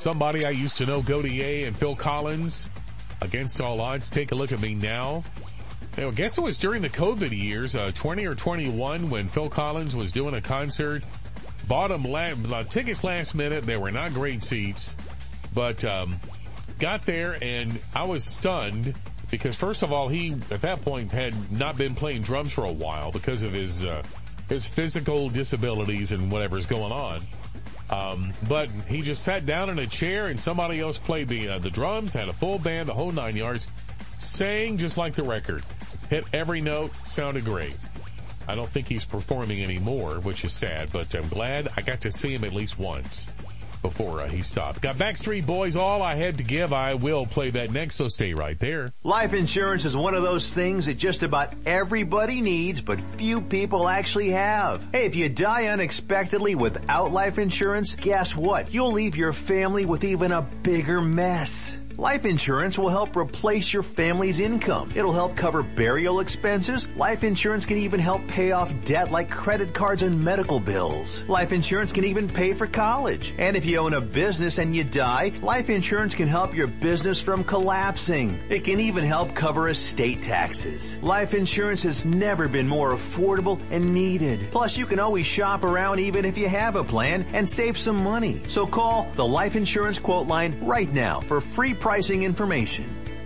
somebody I used to know, Gautier and Phil Collins, against all odds. Take a look at me now. I guess it was during the COVID years, 20 or 21, when Phil Collins was doing a concert. Bought him tickets last minute. They were not great seats, but got there and I was stunned because first of all, he at that point had not been playing drums for a while because of his physical disabilities and whatever's going on. But he just sat down in a chair and somebody else played the drums, had a full band, the whole 9 yards, sang just like the record, hit every note, sounded great. I don't think he's performing anymore, which is sad, but I'm glad I got to see him at least once before he stopped. Got Backstreet Boys, All I Had to Give. I will play that next, so stay right there. Life insurance is one of those things that just about everybody needs, but few people actually have. Hey, if you die unexpectedly without life insurance, guess what? You'll leave your family with even a bigger mess. Life insurance will help replace your family's income. It'll help cover burial expenses. Life insurance can even help pay off debt like credit cards and medical bills. Life insurance can even pay for college. And if you own a business and you die, life insurance can help your business from collapsing. It can even help cover estate taxes. Life insurance has never been more affordable and needed. Plus, you can always shop around even if you have a plan and save some money. So call the Life Insurance Quote Line right now for free pricing information.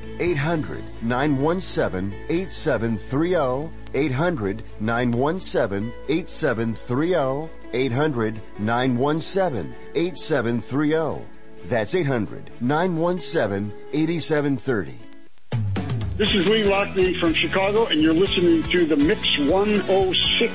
800-917-8730. 800-917-8730. 800-917-8730. That's 800-917-8730. This is Lee Lockney from Chicago, and you're listening to the Mix 106.